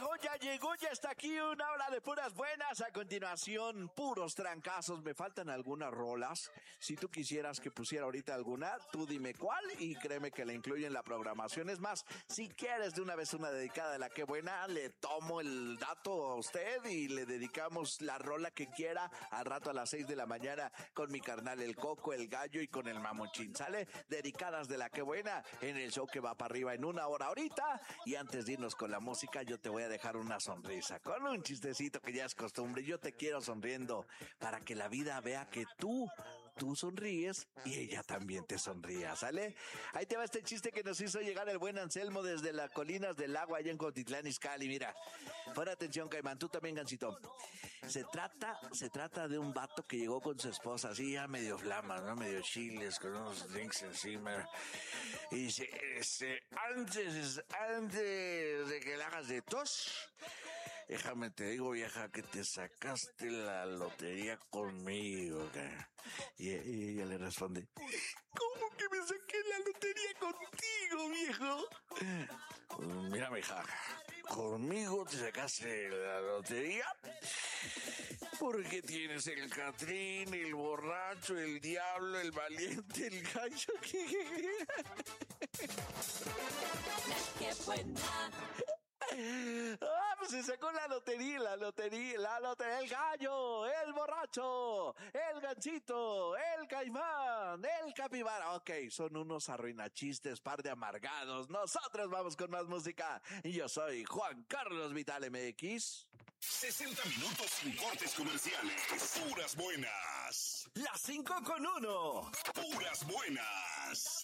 ya está aquí una hora de puras buenas. A continuación, puros trancazos. Me faltan algunas rolas. Si tú quisieras que pusiera ahorita alguna, tú dime cuál y créeme que la incluyo en la programación. Es más, si quieres de una vez una dedicada de la que buena, le tomo el dato a usted y le dedicamos la rola que quiera al rato a las 6 de la mañana con mi carnal el Coco, el Gallo y con el Mamuchín. ¿Sale? Dedicadas de la que buena en el show que va para arriba en una hora ahorita. Y antes de irnos con la música, yo te voy a dejar una sonrisa con un chistecito que ya es costumbre. Yo te quiero sonriendo para que la vida vea que tú sonríes y ella también te sonría, ¿sale? Ahí te va este chiste que nos hizo llegar el buen Anselmo desde las colinas del agua allá en Cuautitlán Izcalli. Mira, pon atención, Caimán, tú también, Gancito. Se trata de un vato que llegó con su esposa, así ya medio flamas, ¿no? Medio chiles, con unos drinks encima. Y dice, antes de que la hagas de tos, déjame te digo, vieja, que te sacaste la lotería conmigo. Y ella le responde, ¿cómo que me saqué la lotería contigo, viejo? Mira, mija, conmigo te sacaste la lotería porque tienes el Catrín, el borracho, el diablo, el valiente, el gallo. ¡Qué buena! Pues se sacó la lotería, el gallo, el borracho, el ganchito, el caimán, el capibara. Ok, son unos arruinachistes, par de amargados. Nosotros vamos con más música. Y yo soy Juan Carlos Vital MX. 60 minutos sin cortes comerciales. Puras buenas. Las 5 con 1. Puras buenas.